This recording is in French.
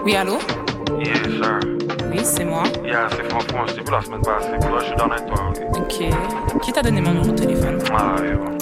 Oui, allô? Yes, sir. Oui, c'est moi. Yeah, c'est Franck, je t'ai vu la semaine passée. Puis là, je suis dans avec toi, ok? Ok. Qui t'a donné mon numéro de téléphone? Ah, ouais, bon.